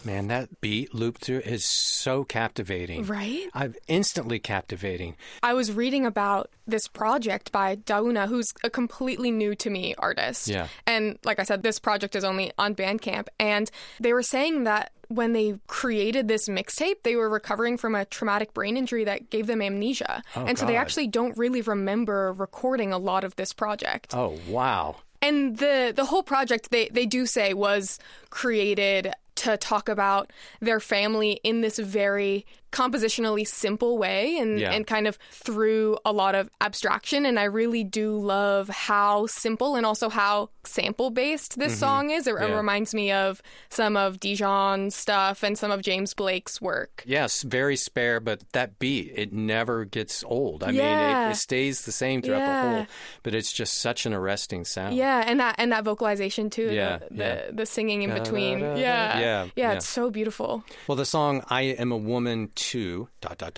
Man, that beat loop through is so captivating. Right? Instantly captivating. I was reading about this project by Dauna, who's a completely new to me artist. Yeah. And like I said, this project is only on Bandcamp. And they were saying that when they created this mixtape, they were recovering from a traumatic brain injury that gave them amnesia. So they actually don't really remember recording a lot of this project. Oh, wow. And the whole project, they do say, was created to talk about their family in this very compositionally simple way and kind of through a lot of abstraction. And I really do love how simple and also how sample-based this song is. It reminds me of some of Dijon's stuff and some of James Blake's work. Yes, very spare, but that beat, it never gets old. I mean, it stays the same throughout the whole, but it's just such an arresting sound. Yeah, and that vocalization too, the singing in between. Yeah, it's so beautiful. Well, the song I Am a Woman Too, ...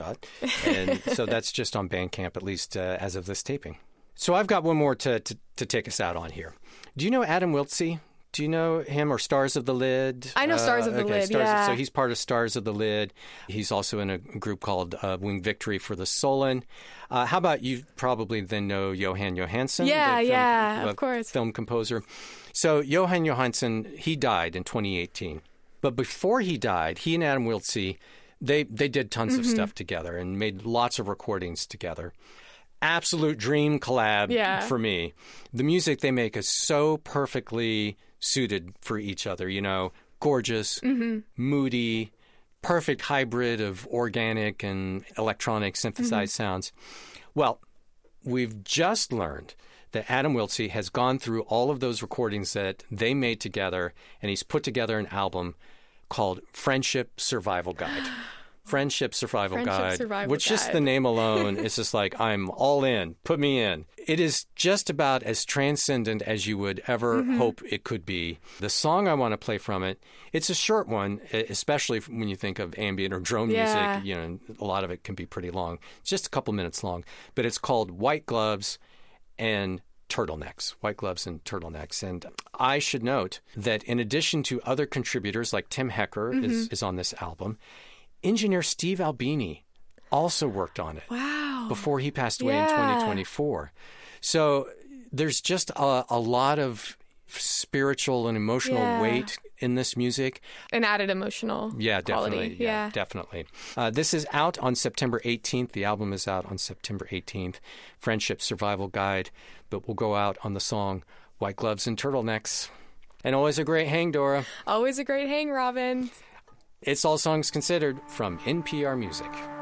And so that's just on Bandcamp, at least as of this taping. So I've got one more to take us out on here. Do you know Adam Wiltsey? Do you know him or Stars of the Lid? I know Stars of the Lid, So he's part of Stars of the Lid. He's also in a group called Winged Victory for the Solon. How about you probably then know Johan Johansson? Of course. Film composer. So Johan Johansson, he died in 2018. But before he died, he and Adam Wiltsey, they did tons of stuff together and made lots of recordings together. Absolute dream collab for me. The music they make is so perfectly suited for each other, you know, gorgeous, moody, perfect hybrid of organic and electronic synthesized sounds. Well, we've just learned that Adam Wiltsey has gone through all of those recordings that they made together, and he's put together an album called Friendship Survival Guide. Friendship Survival Guide, which just the name alone is just like, I'm all in. Put me in. It is just about as transcendent as you would ever hope it could be. The song I want to play from it, it's a short one, especially when you think of ambient or drone music. You know, a lot of it can be pretty long. It's just a couple minutes long. But it's called White Gloves and Turtlenecks. White Gloves and Turtlenecks. And I should note that in addition to other contributors like Tim Hecker is on this album, engineer Steve Albini also worked on it. Wow. Before he passed away in 2024. So there's just a lot of spiritual and emotional weight in this music. An added emotional quality. Definitely. Yeah, definitely. This is out on September 18th. The album is out on September 18th. Friendship Survival Guide. But we'll go out on the song White Gloves and Turtlenecks. And always a great hang, Dora. Always a great hang, Robin. It's All Songs Considered from NPR Music.